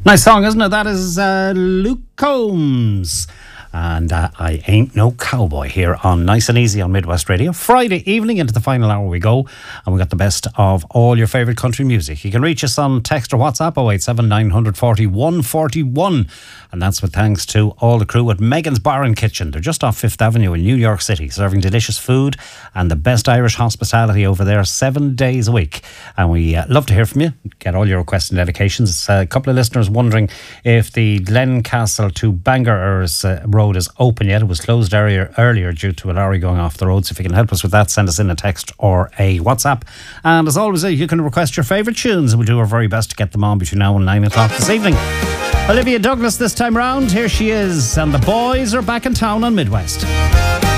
Nice song, isn't it? That is Luke Combs. And I Ain't No Cowboy here on Nice and Easy on Midwest Radio. Friday evening into the final hour we go. And we got the best of all your favourite country music. You can reach us on text or WhatsApp 087 940 141. And that's with thanks to all the crew at Megan's Bar and Kitchen. They're just off 5th Avenue in New York City, serving delicious food and the best Irish hospitality over there 7 days a week. And we love to hear from you. Get all your requests and dedications. A couple of listeners wondering if the Glencastle to Bangor road is open yet. It was closed earlier due to a lorry going off the road. So if you can help us with that, send us in a text or a WhatsApp. And as always, you can request your favourite tunes and we'll do our very best to get them on between now and 9 o'clock this evening. Olivia Douglas this time round. Here she is, and the boys are back in town on Midwest.